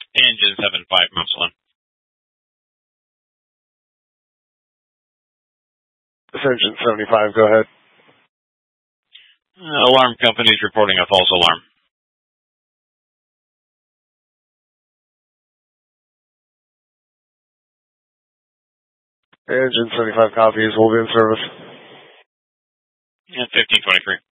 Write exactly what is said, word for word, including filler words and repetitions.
Engine seven five, Muslim. This engine seventy-five, go ahead. Uh, alarm company is reporting a false alarm. Engine seventy-five copies, will be in service. Yeah, fifteen twenty-three.